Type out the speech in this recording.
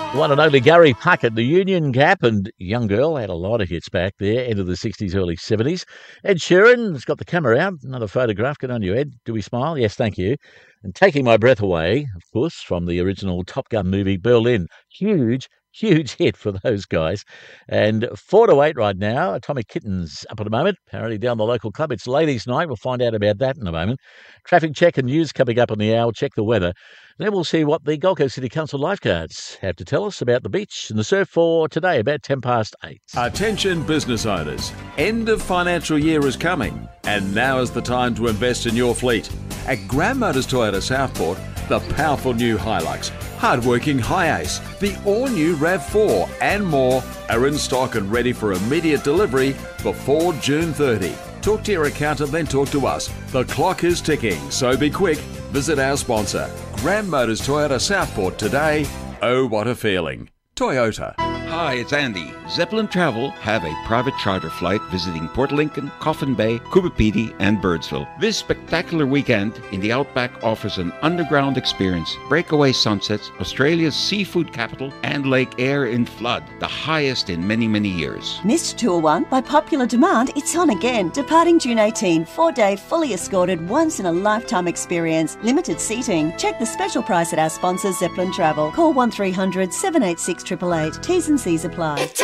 One and only Gary Puckett, the Union Gap, and young girl had a lot of hits back there, end of the 60s, early 70s. Ed Sheeran has got the camera out. Another photograph. Good on you, Ed. Do we smile? Yes, thank you. And taking my breath away, of course, from the original Top Gun movie, Berlin. Huge hit for those guys. And 4-8 right now. Atomic Kitten's up at the moment, apparently down the local club. It's ladies' night. We'll find out about that in a moment. Traffic check and news coming up on the hour. Check the weather. Then we'll see what the Gold Coast City Council lifeguards have to tell us about the beach and the surf for today, about 8:10. Attention business owners, end of financial year is coming, and now is the time to invest in your fleet. At Grand Motors Toyota Southport, the powerful new Hilux, hard-working Hi-Ace, the all-new RAV4 and more are in stock and ready for immediate delivery before June 30. Talk to your accountant, then talk to us. The clock is ticking, so be quick. Visit our sponsor, Grand Motors Toyota Southport today. Oh, what a feeling. Toyota. Hi, it's Andy. Zeppelin Travel have a private charter flight visiting Port Lincoln, Coffin Bay, Coopapedy, and Birdsville. This spectacular weekend in the Outback offers an underground experience, breakaway sunsets, Australia's seafood capital, and Lake Eyre in flood, the highest in many, many years. Missed Tour 1? By popular demand, it's on again. Departing June 18, 4-day, fully escorted, once-in-a-lifetime experience. Limited seating. Check the special price at our sponsor, Zeppelin Travel. Call 1300 786 888. T's and C's apply.